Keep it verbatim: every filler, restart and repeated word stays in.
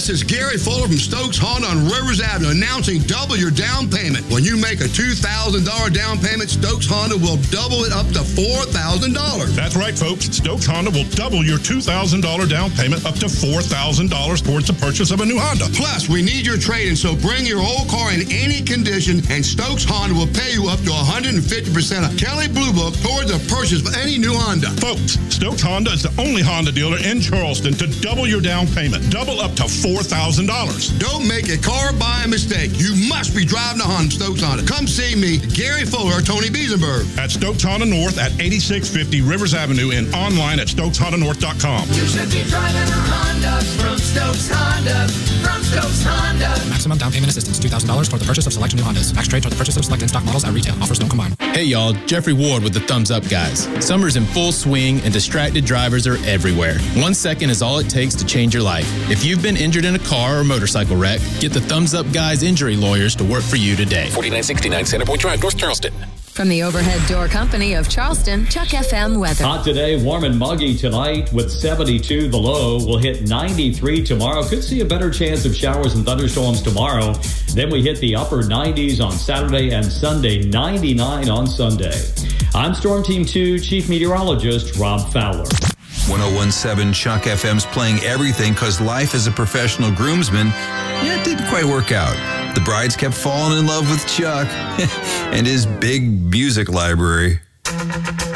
This is Gary Fuller from Stokes Honda on Rivers Avenue announcing double your down payment. When you make a two thousand dollars down payment, Stokes Honda will double it up to four thousand dollars. That's right, folks. Stokes Honda will double your two thousand dollars down payment up to four thousand dollars towards the purchase of a new Honda. Plus, we need your trade-in, so bring your old car in any condition, and Stokes Honda will pay you up to one hundred fifty percent of Kelley Blue Book towards the purchase of any new Honda. Folks, Stokes Honda is the only Honda dealer in Charleston to double your down payment. Double up to four thousand dollars. Don't make a car buying mistake. You must be driving a Honda, Stokes Honda. Come see me, Gary Fuller or Tony Biesenberg. At Stokes Honda North at eighty-six fifty Rivers Avenue and online at stokes honda north dot com. You should be driving a Honda from Stokes Honda. From Stokes Honda. Maximum down payment assistance, two thousand dollars toward the purchase of select new Hondas. Max trade toward the purchase of select in-stock models at retail. Offers don't combine. Hey y'all, Jeffrey Ward with the Thumbs Up Guys. Summer's in full swing and distracted drivers are everywhere. One second is all it takes to change your life. If you've been injured in a car or motorcycle wreck, get the Thumbs Up Guys injury lawyers to work for you today. forty-nine sixty-nine Centerpoint Drive, North Charleston. From the Overhead Door Company of Charleston, Chuck F M weather. Hot today, warm and muggy tonight with seventy-two the low. We'll hit ninety-three tomorrow. Could see a better chance of showers and thunderstorms tomorrow. Then we hit the upper nineties on Saturday and Sunday, ninety-nine on Sunday. I'm Storm Team two Chief Meteorologist Rob Fowler. one oh one point seven Chuck F M's playing everything because life as a professional groomsman, yeah, it didn't quite work out. The brides kept falling in love with Chuck and his big music library.